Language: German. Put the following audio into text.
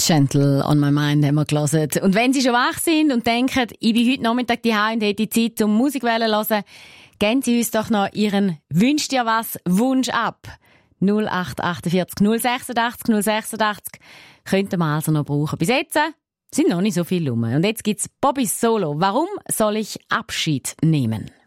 Gentle on my mind haben wir gelesen. Und wenn Sie schon wach sind und denken, ich bin heute Nachmittag daheim und hätte Zeit zum Musik zu hören, geben Sie uns doch noch Ihren «Wünsch dir was» Wunsch ab. 0848 086 086 könnten wir also noch brauchen. Bis jetzt sind noch nicht so viele rum. Und jetzt gibt's Bobby's Solo. Warum soll ich Abschied nehmen?